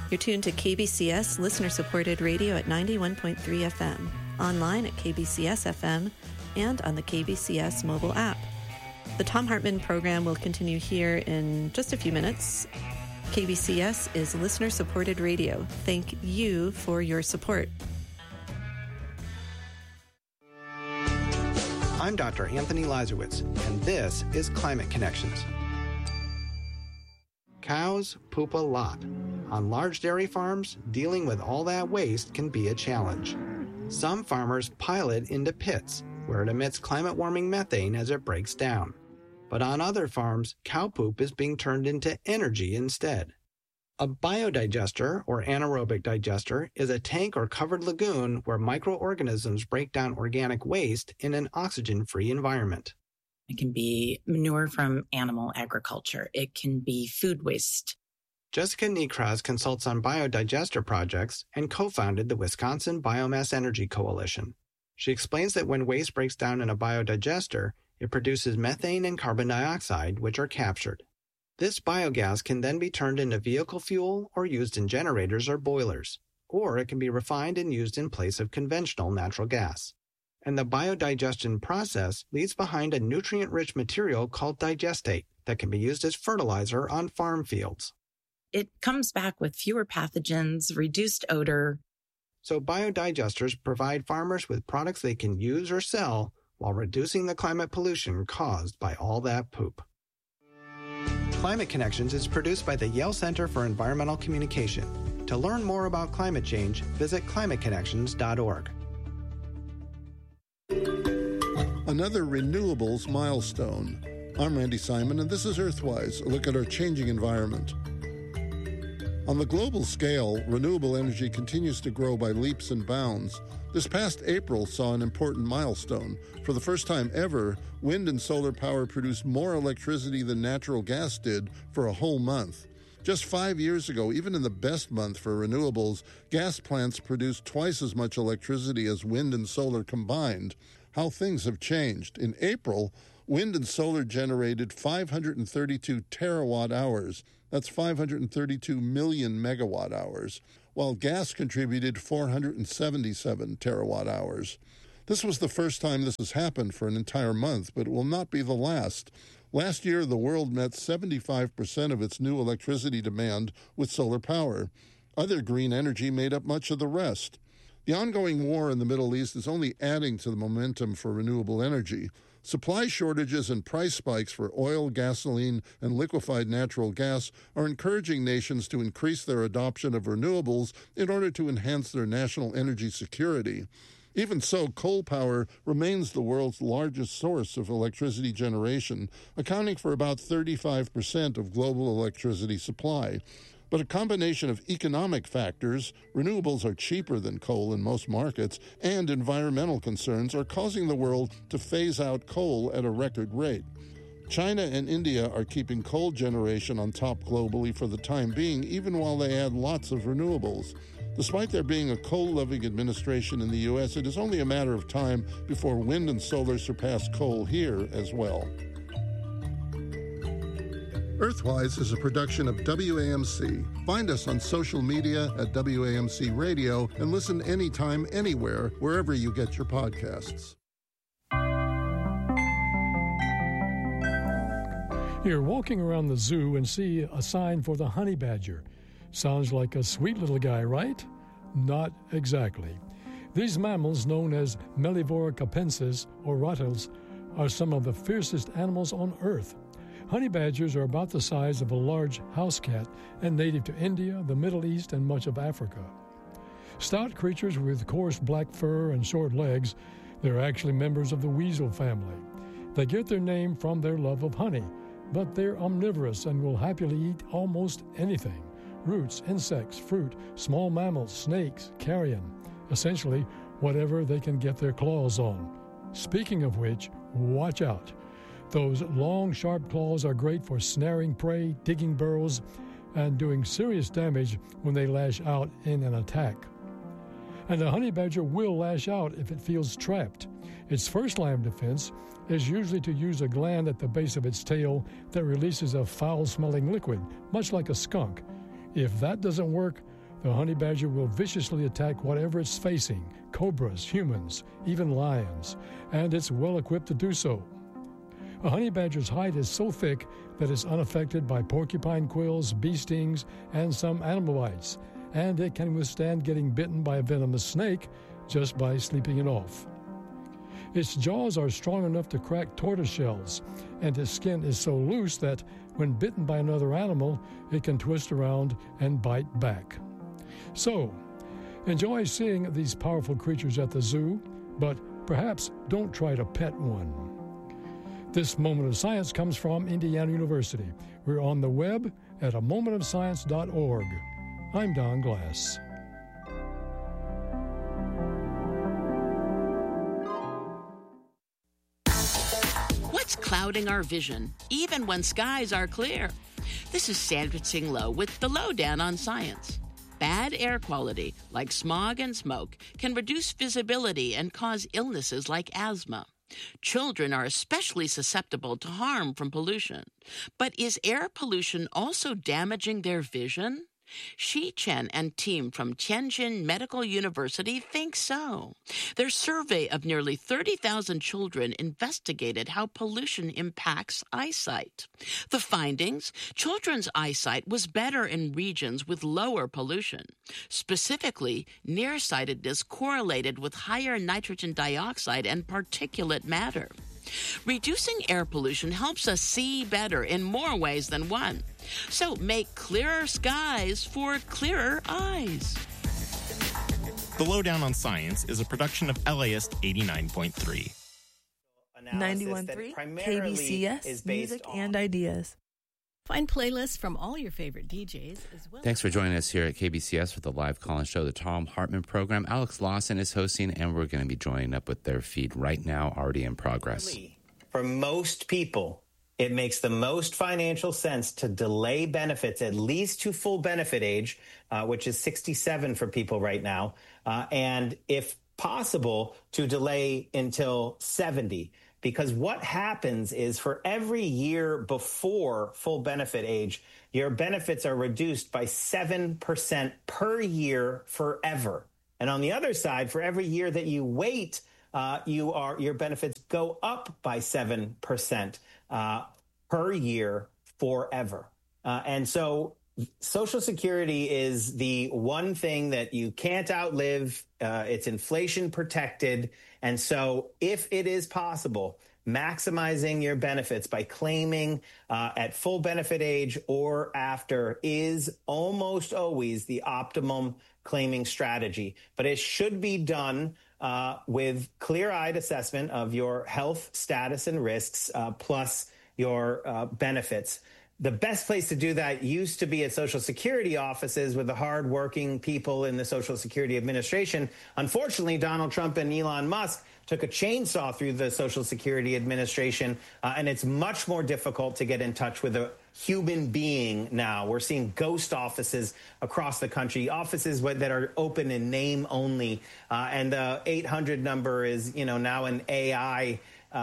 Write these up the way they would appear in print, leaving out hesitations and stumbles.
You're tuned to KBCS listener-supported radio at 91.3 FM, online at KBCS FM, and on the KBCS mobile app. The Thom Hartmann program will continue here in just a few minutes. KBCS is listener-supported radio. Thank you for your support. I'm Dr. Anthony Lazarowitz, and this is Climate Connections. Cows poop a lot. On large dairy farms, dealing with all that waste can be a challenge. Some farmers pile it into pits, where it emits climate-warming methane as it breaks down. But on other farms, cow poop is being turned into energy instead. A biodigester, or anaerobic digester, is a tank or covered lagoon where microorganisms break down organic waste in an oxygen-free environment. It can be manure from animal agriculture. It can be food waste. Jessica Niekraz consults on biodigester projects and co-founded the Wisconsin Biomass Energy Coalition. She explains that when waste breaks down in a biodigester, it produces methane and carbon dioxide, which are captured. This biogas can then be turned into vehicle fuel or used in generators or boilers, or it can be refined and used in place of conventional natural gas. And the biodigestion process leaves behind a nutrient-rich material called digestate that can be used as fertilizer on farm fields. It comes back with fewer pathogens, reduced odor. So biodigesters provide farmers with products they can use or sell while reducing the climate pollution caused by all that poop. Climate Connections is produced by the Yale Center for Environmental Communication. To learn more about climate change, visit climateconnections.org. Another renewables milestone. I'm Randy Simon, and this is Earthwise, a look at our changing environment. On the global scale, renewable energy continues to grow by leaps and bounds. This past April saw an important milestone. For the first time ever, wind and solar power produced more electricity than natural gas did for a whole month. Just 5 years ago, even in the best month for renewables, gas plants produced twice as much electricity as wind and solar combined. How things have changed. In April, wind and solar generated 532 terawatt hours. That's 532 million megawatt hours, while gas contributed 477 terawatt hours. This was the first time this has happened for an entire month, but it will not be the last. Last year, the world met 75% of its new electricity demand with solar power. Other green energy made up much of the rest. The ongoing war in the Middle East is only adding to the momentum for renewable energy. Supply shortages and price spikes for oil, gasoline, and liquefied natural gas are encouraging nations to increase their adoption of renewables in order to enhance their national energy security. Even so, coal power remains the world's largest source of electricity generation, accounting for about 35% of global electricity supply. But a combination of economic factors, renewables are cheaper than coal in most markets, and environmental concerns are causing the world to phase out coal at a record rate. China and India are keeping coal generation on top globally for the time being, even while they add lots of renewables. Despite there being a coal-loving administration in the U.S., it is only a matter of time before wind and solar surpass coal here as well. Earthwise is a production of WAMC. Find us on social media at WAMC Radio and listen anytime, anywhere, wherever you get your podcasts. You're walking around the zoo and see a sign for the honey badger. Sounds like a sweet little guy, right? Not exactly. These mammals, known as Mellivora capensis or rattles, are some of the fiercest animals on Earth. Honey badgers are about the size of a large house cat and native to India, the Middle East, and much of Africa. Stout creatures with coarse black fur and short legs, they're actually members of the weasel family. They get their name from their love of honey, but they're omnivorous and will happily eat almost anything: roots, insects, fruit, small mammals, snakes, carrion, essentially whatever they can get their claws on. Speaking of which, watch out. Those long, sharp claws are great for snaring prey, digging burrows, and doing serious damage when they lash out in an attack. And a honey badger will lash out if it feels trapped. Its first line of defense is usually to use a gland at the base of its tail that releases a foul-smelling liquid, much like a skunk. If that doesn't work, The honey badger will viciously attack whatever it's facing, cobras, humans, even lions, and it's well equipped to do so. A honey badger's hide is so thick that it's unaffected by porcupine quills, bee stings, and some animal bites, and it can withstand getting bitten by a venomous snake just by sleeping it off. Its jaws are strong enough to crack tortoise shells, and its skin is so loose that when bitten by another animal, it can twist around and bite back. So, enjoy seeing these powerful creatures at the zoo, but perhaps don't try to pet one. This Moment of Science comes from Indiana University. We're on the web at amomentofscience.org. I'm Don Glass. What's clouding our vision, even when skies are clear? This is Sandra Tsing Loh with the Lowdown on Science. Bad air quality, like smog and smoke, can reduce visibility and cause illnesses like asthma. Children are especially susceptible to harm from pollution. But is air pollution also damaging their vision? Shi Chen and team from Tianjin Medical University think so. Their survey of nearly 30,000 children investigated how pollution impacts eyesight. The findings: children's eyesight was better in regions with lower pollution. Specifically, nearsightedness correlated with higher nitrogen dioxide and particulate matter. Reducing air pollution helps us see better in more ways than one. So make clearer skies for clearer eyes. The Lowdown on Science is a production of LAist 89.3. 91.3 KBCS, music and ideas. Find playlists from all your favorite DJs as well. Thanks for joining us here at KBCS for the live call-in show, the Tom Hartman program. Alex Lawson is hosting, and we're going to be joining up with their feed right now, already in progress. For most people, it makes the most financial sense to delay benefits at least to full benefit age, which is 67 for people right now, and if possible, to delay until 70. Because what happens is for every year before full benefit age, your benefits are reduced by 7% per year forever. And on the other side, for every year that you wait, your benefits go up by 7% per year forever. And so Social Security is the one thing that you can't outlive. It's inflation protected. And so if it is possible, maximizing your benefits by claiming at full benefit age or after is almost always the optimum claiming strategy. But it should be done with clear-eyed assessment of your health status and risks, plus your benefits. The best place to do that used to be at Social Security offices with the hardworking people in the Social Security Administration. Unfortunately, Donald Trump and Elon Musk took a chainsaw through the Social Security Administration, and it's much more difficult to get in touch with a human being now. We're seeing ghost offices across the country, offices that are open in name only, and the 800 number is, now an AI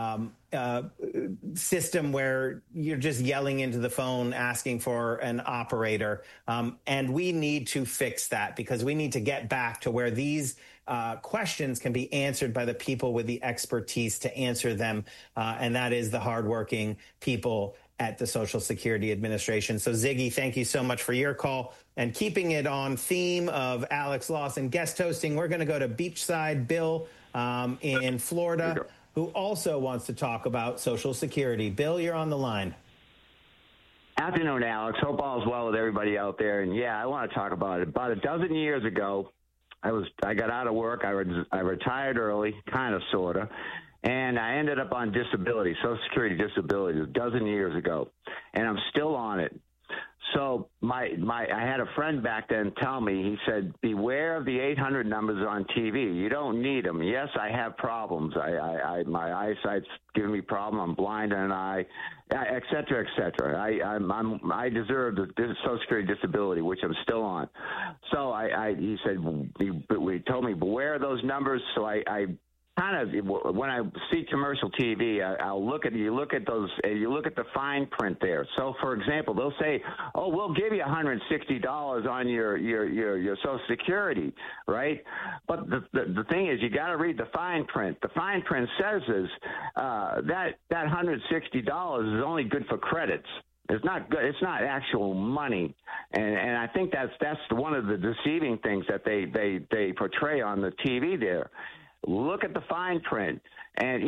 system where you're just yelling into the phone asking for an operator. And we need to fix that because we need to get back to where these questions can be answered by the people with the expertise to answer them. And that is the hardworking people at the Social Security Administration. So Ziggy, thank you so much for your call. And keeping it on theme of Alex Lawson guest hosting, we're going to go to Beachside Bill in Florida, who also wants to talk about Social Security. Bill, you're on the line. Afternoon, Alex. Hope all is well with everybody out there. And yeah, I want to talk about it. About a dozen years ago, I got out of work. I retired early, kind of, sort of, and I ended up on disability, Social Security disability, a dozen years ago, and I'm still on it. So I had a friend back then tell me, he said, beware of the 800 numbers on TV. You don't need them. Yes, I have problems. My eyesight's giving me problem. I'm blind in an eye, et cetera, et cetera. I deserve the Social Security disability, which I'm still on. So he said, he told me, beware of those numbers. So I kind of, when I see commercial TV, I'll look at the fine print there. So, for example, they'll say, "Oh, we'll give you $160 on your Social Security," right? But the thing is, you got to read the fine print. The fine print says that $160 is only good for credits. It's not good. It's not actual money, and I think that's one of the deceiving things that they portray on the TV there. Look at the fine print, and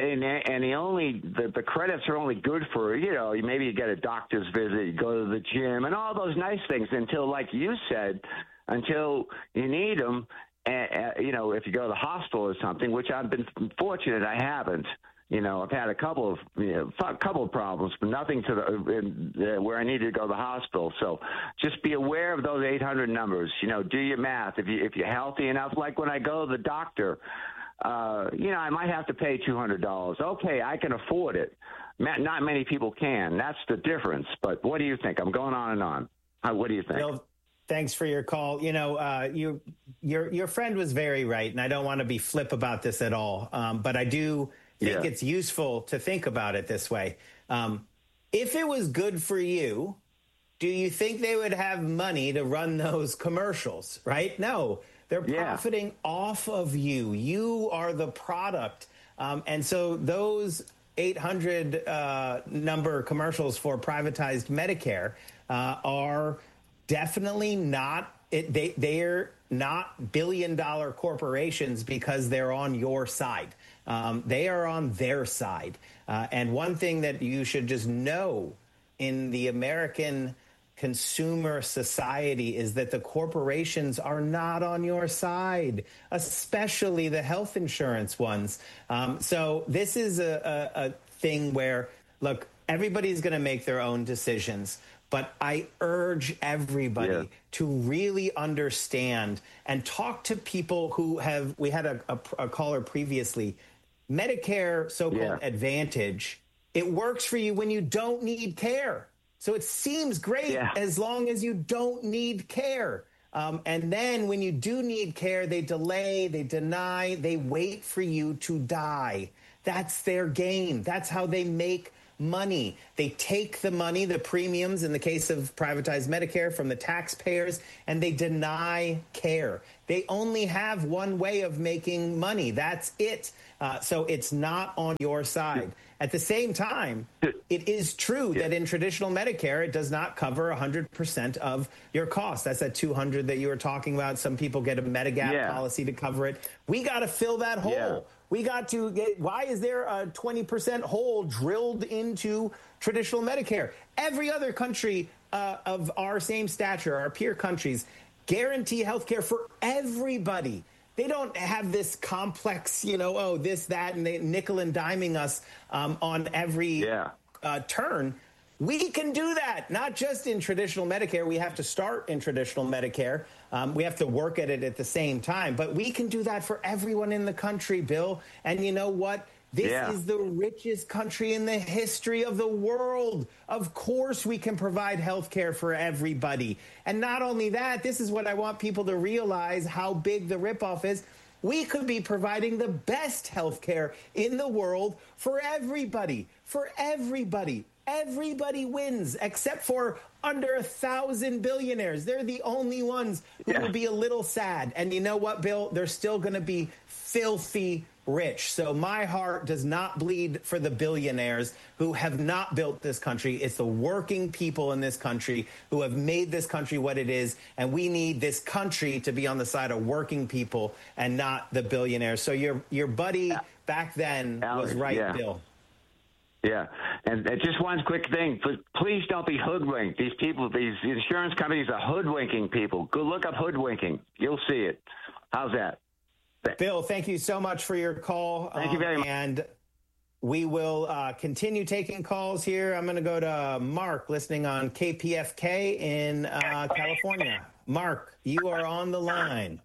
the credits are only good for maybe you get a doctor's visit, you go to the gym, and all those nice things until, like you said, until you need them. If you go to the hospital or something, which I've been fortunate I haven't. I've had a couple of problems, but nothing to where I needed to go to the hospital. So just be aware of those 800 numbers. Do your math. If you're healthy enough, like when I go to the doctor, I might have to pay $200. Okay, I can afford it. Not many people can. That's the difference. But what do you think? I'm going on and on. What do you think? Bill, thanks for your call. Your friend was very right, and I don't want to be flip about this at all. But I do think it's useful to think about it this way. If it was good for you, do you think they would have money to run those commercials, right? No, they're profiting off of you. You are the product. And so those 800 number commercials for privatized Medicare are definitely not, they're not billion-dollar corporations because they're on your side. They are on their side. And one thing that you should just know in the American consumer society is that the corporations are not on your side, especially the health insurance ones. So this is a thing where, look, everybody's going to make their own decisions. But I urge everybody to really understand and talk to people who have, we had a caller previously, Medicare, so-called Advantage, it works for you when you don't need care. So it seems great as long as you don't need care. And then when you do need care, they delay, they deny, they wait for you to die. That's their game. That's how they make money. They take the money, the premiums in the case of privatized Medicare, from the taxpayers, and they deny care. They only have one way of making money. That's it. So it's not on your side. At the same time, it is true that in traditional Medicare, it does not cover 100% of your costs. That's that $200 that you were talking about. Some people get a Medigap policy to cover it. We got to fill that hole. We got to get, why is there a 20% hole drilled into traditional Medicare? Every other country of our same stature, our peer countries, guarantee health care for everybody. They don't have this complex, this, that, and they nickel and diming us on every turn. We can do that, not just in traditional Medicare. We have to start in traditional Medicare. We have to work at it at the same time. But we can do that for everyone in the country, Bill. And you know what? This is the richest country in the history of the world. Of course we can provide health care for everybody. And not only that, this is what I want people to realize how big the ripoff is. We could be providing the best health care in the world for everybody. For everybody. Everybody wins except for under 1,000 billionaires. They're the only ones who will be a little sad. And you know what, Bill? They're still going to be filthy rich. So my heart does not bleed for the billionaires who have not built this country. It's the working people in this country who have made this country what it is. And we need this country to be on the side of working people and not the billionaires. So your buddy back then was right, Bill. Yeah, and just one quick thing. Please don't be hoodwinked. These people, these insurance companies are hoodwinking people. Go look up hoodwinking. You'll see it. How's that? Bill, thank you so much for your call. Thank you very much. And we will continue taking calls here. I'm going to go to Mark, listening on KPFK in California. Mark, you are on the line.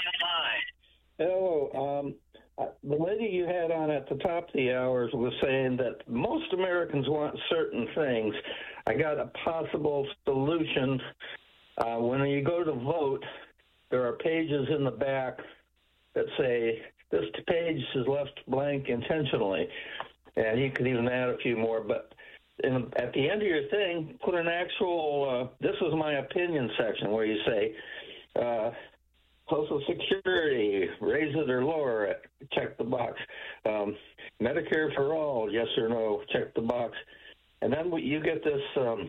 Hello. The lady you had on at the top of the hours was saying that most Americans want certain things. I got a possible solution. When you go to vote, there are pages in the back that say this page is left blank intentionally. And you could even add a few more, but at the end of your thing, put an actual, this is my opinion section where you say, Social Security, raise it or lower it, check the box. Medicare for all, yes or no, check the box. And then you get this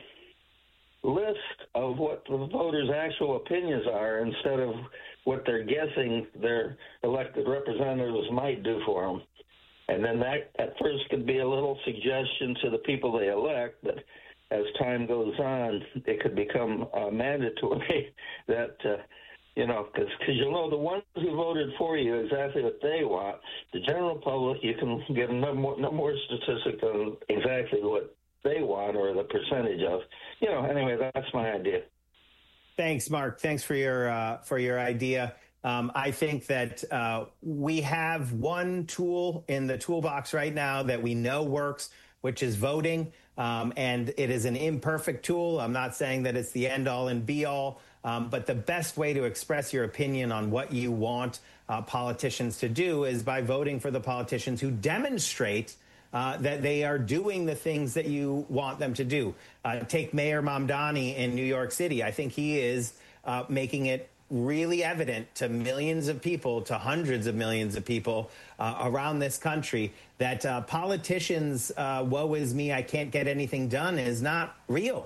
list of what the voters' actual opinions are instead of what they're guessing their elected representatives might do for them. And then that at first could be a little suggestion to the people they elect, but as time goes on, it could become mandatory that, because you'll know the ones who voted for you exactly what they want. The general public, you can get no more statistic on exactly what they want or the percentage of. Anyway, that's my idea. Thanks, Mark. Thanks for your idea. I think that we have one tool in the toolbox right now that we know works, which is voting. And it is an imperfect tool. I'm not saying that it's the end all and be all, but the best way to express your opinion on what you want politicians to do is by voting for the politicians who demonstrate that they are doing the things that you want them to do. Take Mayor Mamdani in New York City. I think he is making it really evident to millions of people, to hundreds of millions of people around this country that politicians, woe is me, I can't get anything done, is not real.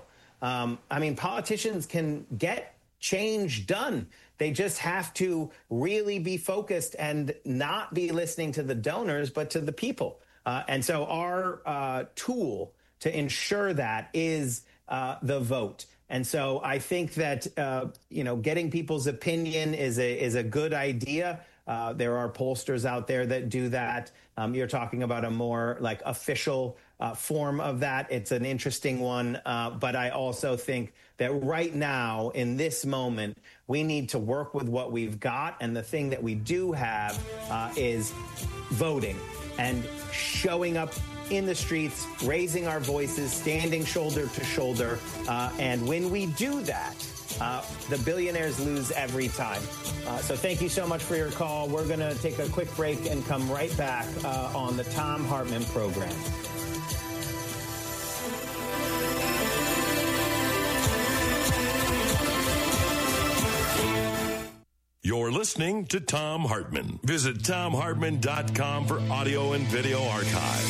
Politicians can get change done. They just have to really be focused and not be listening to the donors, but to the people. And so our tool to ensure that is the vote. And so I think that, getting people's opinion is a good idea. There are pollsters out there that do that. You're talking about a more official form of that. It's an interesting one. But I also think that right now, in this moment, we need to work with what we've got. And the thing that we do have is voting and showing up in the streets, raising our voices, standing shoulder to shoulder. And when we do that, the billionaires lose every time. So thank you so much for your call. We're going to take a quick break and come right back on the Thom Hartmann program. You're listening to Thom Hartmann. Visit ThomHartmann.com for audio and video archive.